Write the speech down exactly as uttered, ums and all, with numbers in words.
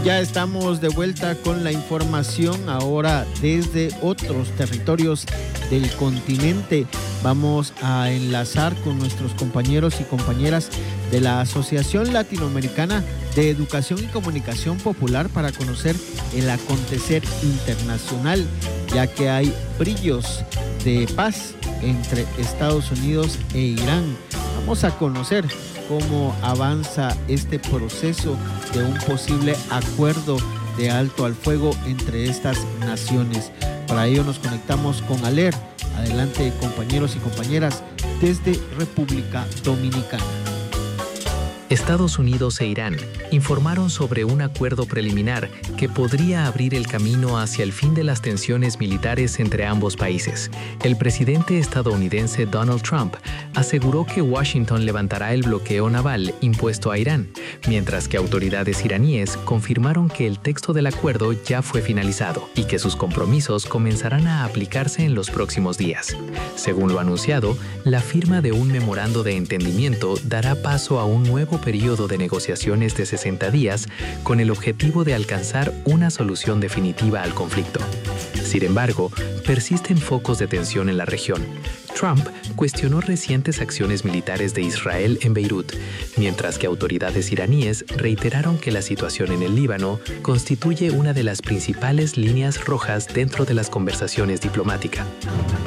Ya estamos de vuelta con la información, ahora desde otros territorios del continente. Vamos a enlazar con nuestros compañeros y compañeras de la Asociación Latinoamericana de Educación y Comunicación Popular para conocer el acontecer internacional, ya que hay brillos de paz entre Estados Unidos e Irán. Vamos a conocer cómo avanza este proceso de un posible acuerdo de alto al fuego entre estas naciones. Para ello nos conectamos con ALER. Adelante, compañeros y compañeras, desde República Dominicana. Estados Unidos e Irán informaron sobre un acuerdo preliminar que podría abrir el camino hacia el fin de las tensiones militares entre ambos países. El presidente estadounidense Donald Trump aseguró que Washington levantará el bloqueo naval impuesto a Irán, mientras que autoridades iraníes confirmaron que el texto del acuerdo ya fue finalizado y que sus compromisos comenzarán a aplicarse en los próximos días. Según lo anunciado, la firma de un memorando de entendimiento dará paso a un nuevo periodo de negociaciones de sesenta días con el objetivo de alcanzar una solución definitiva al conflicto. Sin embargo, persisten focos de tensión en la región. Trump cuestionó recientes acciones militares de Israel en Beirut, mientras que autoridades iraníes reiteraron que la situación en el Líbano constituye una de las principales líneas rojas dentro de las conversaciones diplomáticas.